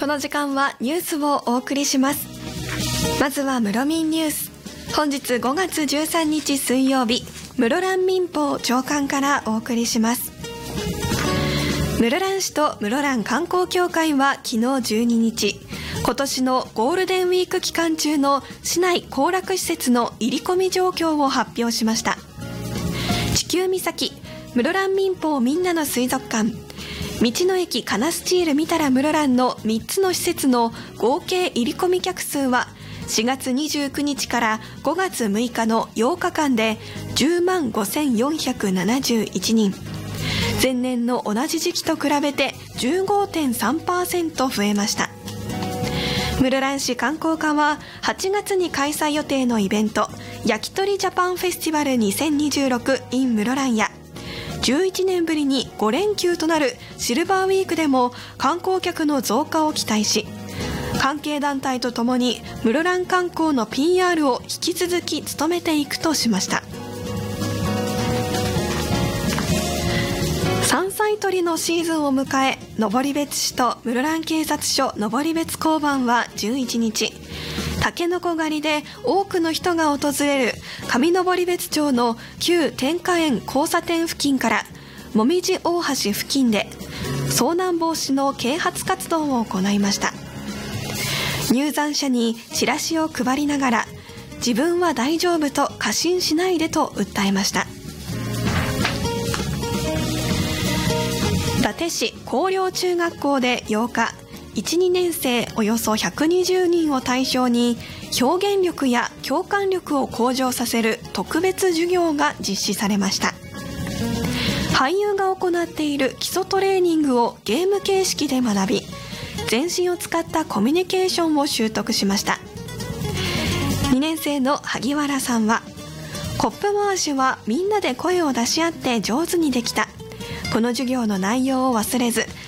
この時間はニュースをお送りします。まずは室民ニュース。本日5月13日水曜日、室蘭民報朝刊からお送りします。室蘭市と室蘭観光協会は昨日12日、今年のゴールデンウィーク期間中の市内行楽施設の入り込み状況を発表しました。地球岬、室蘭民報みんなの水族館、道の駅カナスチール見たら室蘭の3つの施設の合計入り込み客数は4月29日から5月6日の8日間で10万5471人、前年の同じ時期と比べて 15.3% 増えました。室蘭市観光課は8月に開催予定のイベント、焼き鳥ジャパンフェスティバル2026 in 室蘭や11年ぶりに5連休となるシルバーウィークでも観光客の増加を期待し、関係団体とともに室蘭観光の PR を引き続き努めていくとしました。山菜採りのシーズンを迎え、登別市と室蘭警察署登別交番は11日、タケノコ狩りで多くの人が訪れる上登別町の旧天花園交差点付近からもみじ大橋付近で遭難防止の啓発活動を行いました。入山者にチラシを配りながら、自分は大丈夫と過信しないでと訴えました。伊達市広陵中学校で8日、1、2年生およそ120人を対象に表現力や共感力を向上させる特別授業が実施されました。俳優が行っている基礎トレーニングをゲーム形式で学び、全身を使ったコミュニケーションを習得しました。2年生の萩原さんは、コップ回しはみんなで声を出し合って上手にできた。この授業の内容を忘れず、